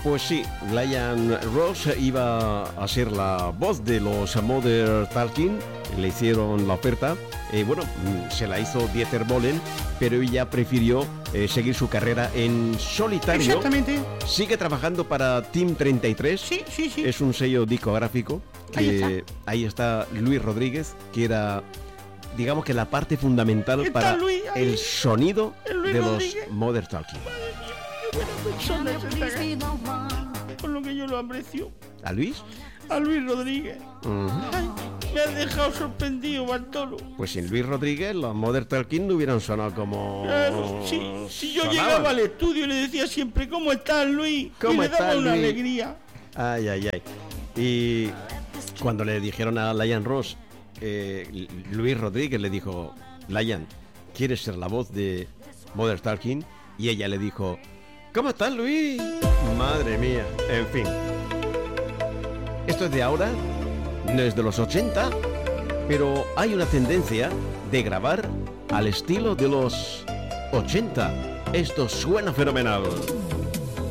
Pues sí, Diana Ross iba a ser la voz de los Modern Talking, le hicieron la oferta, se la hizo Dieter Bohlen, pero ella prefirió seguir su carrera en solitario. Exactamente. Sigue trabajando para Team 33, Sí. es un sello discográfico, que ahí está Luis Rodríguez, que era, digamos que la parte fundamental para Luis, el sonido Luis de Rodríguez. los Modern Talking. Qué buena persona es esta, con lo que yo lo aprecio. ¿A Luis? A Luis Rodríguez. Uh-huh. Ay, me has dejado sorprendido, Bartolo. Pues sin Luis Rodríguez los Modern Talking no hubieran sonado como... Claro, si yo sonaban. llegaba al estudio y le decía siempre, ¿cómo estás, Luis? ¿Cómo y le daba estás, una Luis? alegría. Ay. Y cuando le dijeron a Diana Ross, Luis Rodríguez le dijo, Diana, ¿quieres ser la voz de Modern Talking? Y ella le dijo, ¿cómo estás, Luis? Madre mía, en fin. Esto es de ahora, no es de los 80, pero hay una tendencia de grabar al estilo de los 80. Esto suena fenomenal.